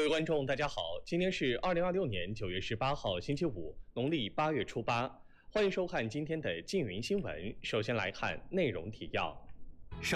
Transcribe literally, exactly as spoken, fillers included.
位观众，大家好，今天是二零二六年九月十八号，星期五，农历八月初八，欢迎收看今天的缙云新闻。首先来看内容提要。